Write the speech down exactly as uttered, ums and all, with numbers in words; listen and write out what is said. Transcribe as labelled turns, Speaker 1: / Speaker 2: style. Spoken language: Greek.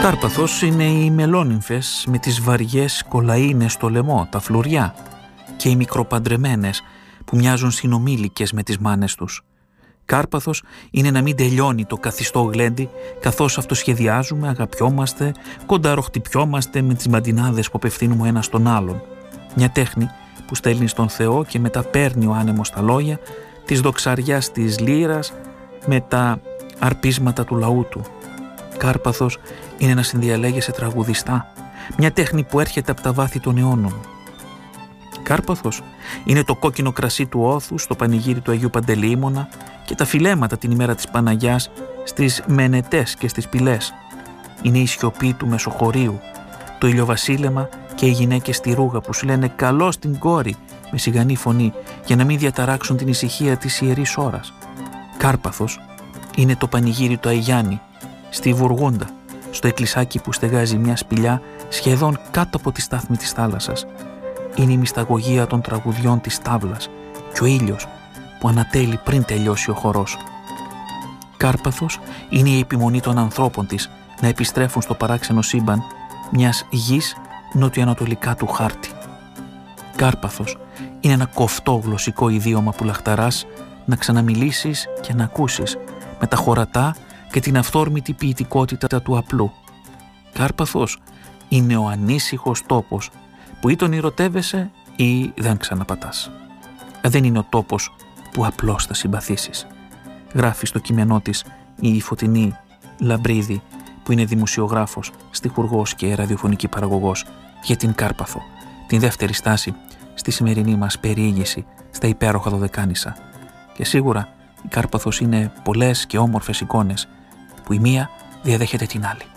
Speaker 1: Κάρπαθος είναι οι μελόνυμφες με τις βαριές κολαΐνες στο λαιμό, τα φλουριά, και οι μικροπαντρεμένες που μοιάζουν συνομήλικες με τις μάνες τους. Κάρπαθος είναι να μην τελειώνει το καθιστό γλέντι, καθώς αυτοσχεδιάζουμε, αγαπιόμαστε, κονταροχτυπιόμαστε με τις μαντινάδες που απευθύνουμε ένα στον άλλον. Μια τέχνη που στέλνει στον Θεό και μετά παίρνει ο άνεμος τα λόγια της δοξαριάς της λύρας με τα αρπίσματα του λαού του. Κάρπαθος είναι να συνδιαλέγεσαι τραγουδιστά, μια τέχνη που έρχεται από τα βάθη των αιώνων. Κάρπαθος είναι το κόκκινο κρασί του Όθου στο πανηγύρι του Αγίου Παντελεήμωνα και τα φιλέματα την ημέρα της Παναγιάς στις μενετές και στις πυλές. Είναι η σιωπή του Μεσοχωρίου, το ηλιοβασίλεμα και οι γυναίκες στη ρούγα που σου λένε «καλό στην κόρη» με σιγανή φωνή για να μην διαταράξουν την ησυχία της ιερής ώρας. Κάρπαθος είναι το πανηγύρι του Αϊγιάννη στη Βουργούντα, στο εκκλησάκι που στεγάζει μια σπηλιά σχεδόν κάτω από τη στάθμη της θάλασσας. Είναι η μυσταγωγία των τραγουδιών της τάβλας και ο ήλιος που ανατέλει πριν τελειώσει ο χορός. Κάρπαθος είναι η επιμονή των ανθρώπων της να επιστρέφουν στο παράξενο σύμπαν μιας γης νοτιοανατολικά του χάρτη. Κάρπαθος είναι ένα κοφτό γλωσσικό ιδίωμα που λαχταράς να ξαναμιλήσεις και να ακούσεις με τα χωρατά και την αυθόρμητη ποιητικότητα του απλού. Κάρπαθος είναι ο ανήσυχος τόπος που ή τον ερωτεύεσαι ή δεν ξαναπατάς. Δεν είναι ο τόπος που απλώς θα συμπαθήσεις. Γράφει στο κείμενό της η Φωτεινή Λαμπρίδη, που είναι δημοσιογράφος, στιχουργός και ραδιοφωνική παραγωγός, για την Κάρπαθο, την δεύτερη στάση στη σημερινή μας περιήγηση στα υπέροχα Δωδεκάνησα. Και σίγουρα η Κάρπαθος είναι πολλές και όμορφες εικόνες που η μία διαδέχεται την άλλη.